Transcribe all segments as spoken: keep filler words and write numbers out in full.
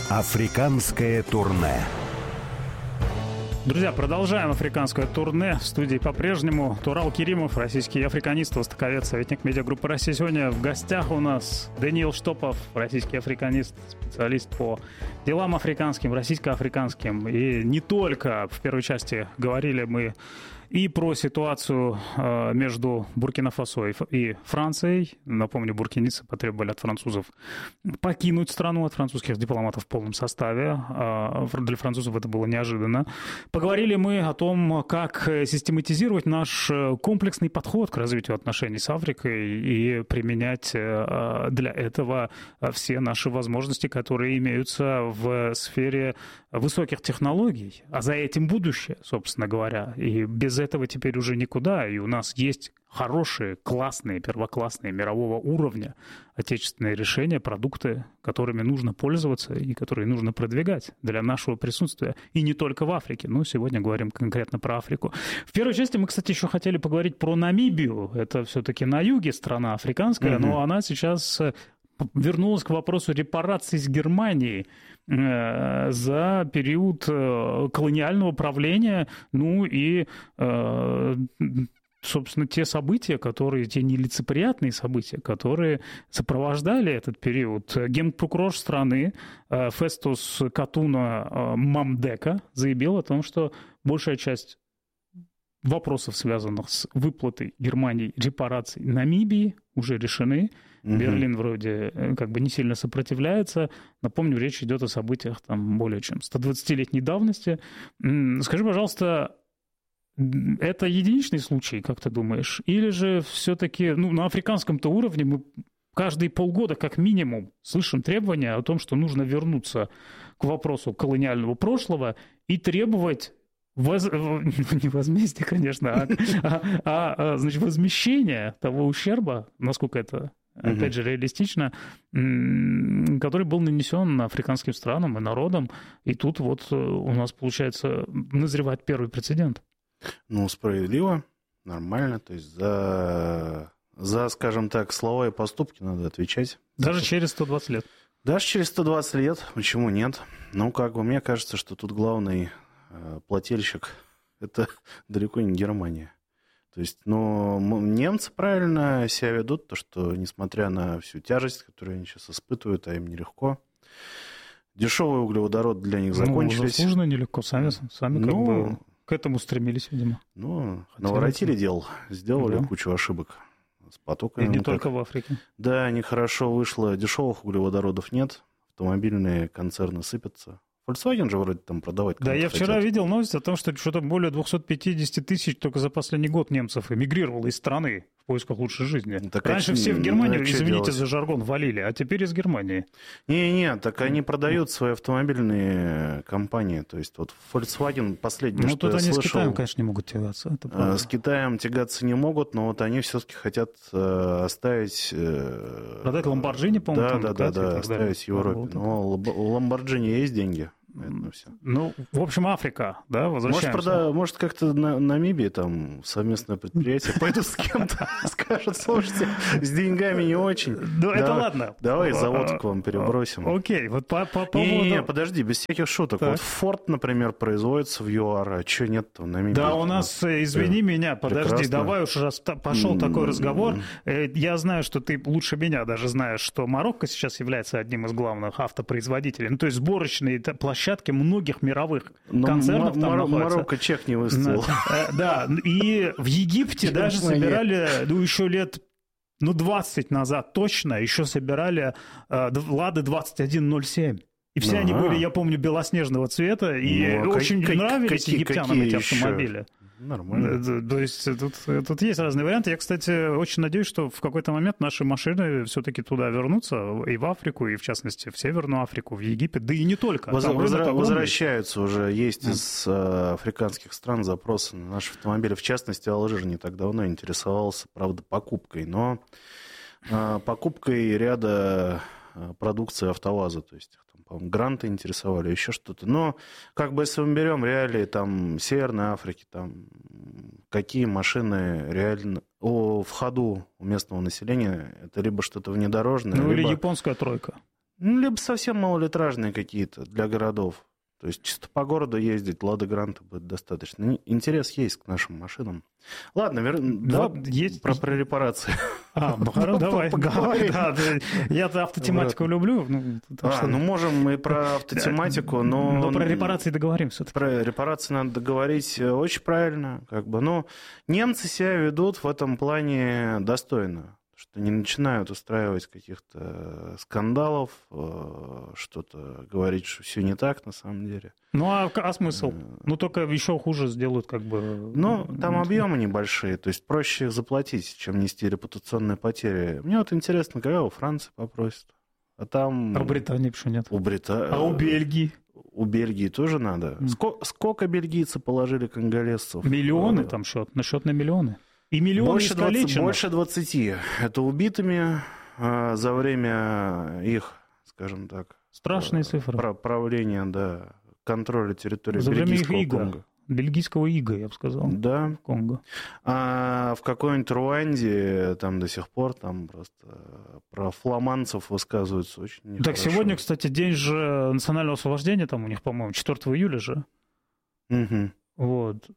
Африканское турне. Друзья, продолжаем африканское турне. В студии по-прежнему Турал Керимов, российский африканист, востоковед, советник медиагруппы «Россия». Сегодня в гостях у нас Даниил Штопов, российский африканист, специалист по делам африканским, российско-африканским. И не только. В первой части говорили мы и про ситуацию э, между Буркина-Фасо и, и Францией. Напомню, буркинийцы потребовали от французов покинуть страну, от французских дипломатов в полном составе. Э, для французов это было неожиданно. Поговорили мы о том, как систематизировать наш комплексный подход к развитию отношений с Африкой и применять э, для этого все наши возможности, которые имеются в сфере высоких технологий. А за этим будущее, собственно говоря. И без этого теперь уже никуда, и у нас есть хорошие, классные, первоклассные, мирового уровня отечественные решения, продукты, которыми нужно пользоваться и которые нужно продвигать для нашего присутствия. И не только в Африке, но сегодня говорим конкретно про Африку. В первой части мы, кстати, еще хотели поговорить про Намибию. Это все-таки на юге страна африканская, mm-hmm. но она сейчас вернулась к вопросу репараций с Германией за период колониального правления, ну и, собственно, те события, которые, те нелицеприятные события, которые сопровождали этот период. Генпрокурор страны Фестус Катуна Мамдека заявил о том, что большая часть вопросов, связанных с выплатой Германии репараций Намибии, уже решены. Угу. Берлин вроде как бы не сильно сопротивляется. Напомню, речь идет о событиях там более чем стодвадцатилетней давности. Скажи, пожалуйста, это единичный случай, как ты думаешь? Или же все-таки ну, на африканском-то уровне мы каждые полгода как минимум слышим требования о том, что нужно вернуться к вопросу колониального прошлого и требовать Воз... не возмездие, конечно, а, а, а значит, возмещение того ущерба, насколько это, опять угу. же, реалистично, который был нанесен африканским странам и народам. И тут вот у нас, получается, назревает первый прецедент. Ну, справедливо, нормально. То есть за, за, скажем так, слова и поступки надо отвечать. Даже через сто двадцать лет? Даже через сто двадцать лет. Почему нет? Ну, как бы, мне кажется, что тут главный плательщик – это далеко не Германия. То есть, но немцы правильно себя ведут, то что, несмотря на всю тяжесть, которую они сейчас испытывают, а им нелегко, дешевые углеводороды для них закончились. Ну, заслуженно нелегко, сами, сами ну, как бы к этому стремились, видимо. Ну, Хотели наворотили это... дел, сделали да. кучу ошибок с потоками. И не так... только в Африке. Да, нехорошо вышло, дешевых углеводородов нет, автомобильные концерны сыпятся. Volkswagen же вроде там продавать. Да, я вчера хотят. видел новость о том, что что-то более двести пятьдесят тысяч только за последний год немцев эмигрировало из страны в поисках лучшей жизни. Так Раньше а все в Германию, а извините делать? за жаргон, валили, а теперь из Германии. Не-не, так они продают свои автомобильные компании. То есть вот Volkswagen последний, ну, что я тут слышал... они с Китаем, конечно, не могут тягаться. Это с Китаем тягаться не могут, но вот они все-таки хотят оставить... Продать Lamborghini, по-моему, да, да, да, да, оставить в Европе. Вот но у Lamborghini есть деньги. Это все. Ну, в общем, Африка, да, возвращаемся. Может, прода... Может как-то на Намибии там совместное предприятие пойдут с кем-то, скажут, слушайте, с деньгами не очень. Ну, это ладно. Давай завод к вам перебросим. Окей, вот по поводу... Не-не, подожди, без всяких шуток. Вот Ford, например, производится в ЮАР, а что нет-то в Намибии? Да, у нас, извини меня, подожди, давай уж раз пошел такой разговор. Я знаю, что ты лучше меня даже знаешь, что Марокко сейчас является одним из главных автопроизводителей. Ну, то есть сборочные площадки многих мировых концернов там Мар- находятся. Марокко чек не выставил. Да, и в Египте даже собирали, ну, еще лет, ну, двадцать назад точно, еще собирали Лады двадцать один ноль семь. И все они были, я помню, белоснежного цвета, и очень нравились египтянам эти автомобили. Нормально. То есть тут, тут есть разные варианты. Я, кстати, очень надеюсь, что в какой-то момент наши машины все-таки туда вернутся, и в Африку, и в частности в Северную Африку, в Египет, да и не только. Воз, возра- возвращаются уже, есть mm. из э, африканских стран запросы на наши автомобили. В частности, Алжир не так давно интересовался, правда, покупкой, но э, покупкой ряда продукции АвтоВАЗа, то есть там, по-моему, гранты интересовали, еще что-то. Но как бы если мы берем реалии там Северной Африки, там какие машины реально о, в ходу у местного населения, это либо что-то внедорожное, ну, либо... или японская тройка. Ну, либо совсем малолитражные какие-то для городов. То есть чисто по городу ездить, Лада Гранта будет достаточно. Интерес есть к нашим машинам. Ладно, вер... да, давай есть... про, про репарации. А, ну, давай, давай, да. Я-то автотематику люблю. Ну, а, ну можем мы про автотематику, но... Но про репарации договорим все-таки. Про репарации надо договорить очень правильно. Как бы. Но немцы себя ведут в этом плане достойно. Что не начинают устраивать каких-то скандалов, что-то говорить, что все не так на самом деле. Ну, а, а смысл? Ну, только еще хуже сделают, как бы... Ну, там объемы небольшие, то есть проще их заплатить, чем нести репутационные потери. Мне вот интересно, когда у Франции попросят. А там... А у Британии почему нет? У Брита... А у Бельгии? У Бельгии тоже надо. Mm. Сколько, сколько бельгийцы положили конголезцев? Миллионы там счет, на счет на миллионы. И миллионы больше искалеченных. Больше двадцати. Это убитыми а, за время их, скажем так... Страшные цифры. Правления, да, контроля территории за бельгийского время их ига. Конго. Бельгийского ига, я бы сказал. Да. В Конго. А в какой-нибудь Руанде там до сих пор там просто про фламандцев высказываются очень нехорошо. Так сегодня, кстати, день же национального освобождения, там у них, по-моему, четвёртого июля же. Угу. Вот.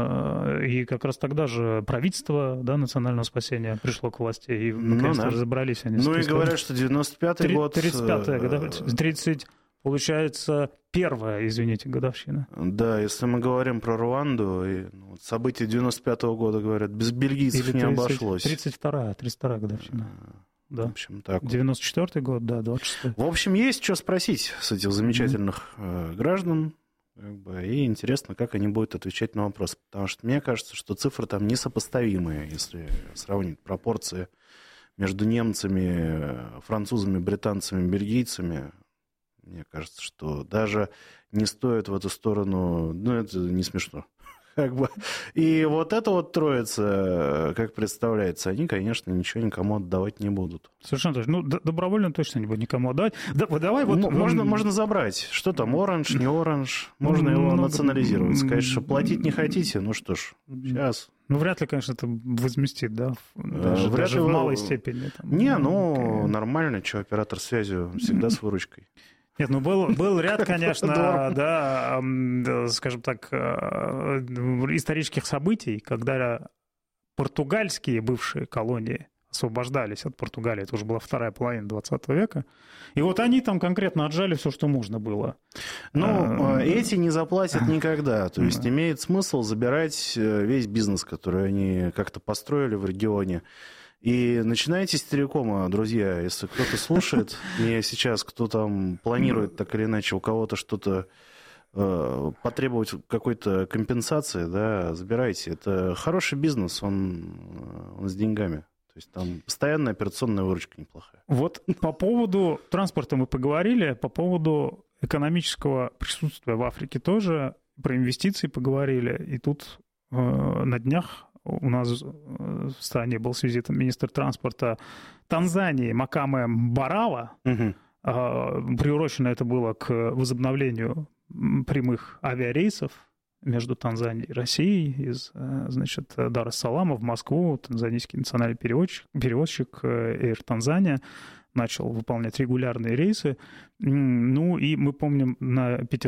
И как раз тогда же правительство, да, национального спасения пришло к власти, и наконец-то ну, да. разобрались они. Ну и говорят, что девяносто пятый год... тридцать пятая годовщина. тридцать, получается, первая, извините, годовщина. Да, если мы говорим про Руанду, и, ну, события девяносто пятого года, говорят, без бельгийцев Или не тридцать, обошлось. тридцать вторая, тридцать вторая годовщина. Да. В общем, так. девяносто четвёртый год, да, двадцать шестой. В общем, есть что спросить с этих замечательных mm-hmm. граждан. Как бы, и интересно, как они будут отвечать на вопрос. Потому что мне кажется, что цифры там несопоставимые, если сравнить пропорции между немцами, французами, британцами, бельгийцами. Мне кажется, что даже не стоит в эту сторону... Ну, это не смешно. Как бы. И вот эта вот троица, как представляется, они, конечно, ничего никому отдавать не будут. Совершенно точно. Ну, добровольно точно не будут никому отдавать. Да, давай вот... Можно, можно забрать. Что там, оранж, не оранж. Можно его много... национализировать. Сказать, что платить не хотите, ну что ж, сейчас... Ну, вряд ли, конечно, это возместит, да? Даже, вряд даже ли в вы... малой степени. Там, не, ну, нормально, что оператор связи всегда с выручкой. Нет, ну был, был ряд, конечно, да, скажем так, исторических событий, когда португальские бывшие колонии освобождались от Португалии. Это уже была вторая половина двадцатого века. И вот они там конкретно отжали все, что можно было. Ну, эти не заплатят никогда. То есть имеет смысл забирать весь бизнес, который они как-то построили в регионе. И начинайте с телекома, друзья, если кто-то слушает, и сейчас кто там планирует так или иначе у кого-то что-то э, потребовать какой-то компенсации, да, забирайте. Это хороший бизнес, он, он с деньгами. То есть там постоянная операционная выручка неплохая. Вот по поводу транспорта мы поговорили, по поводу экономического присутствия в Африке тоже, про инвестиции поговорили. И тут э, на днях у нас в стране был с визитом министр транспорта Танзании Макаме Барава. Угу. Приурочено это было к возобновлению прямых авиарейсов между Танзанией и Россией из, значит, Дар-эс-Салама в Москву. Танзанийский национальный перевозчик, перевозчик Air Tanzania начал выполнять регулярные рейсы. Ну и мы помним на Петербург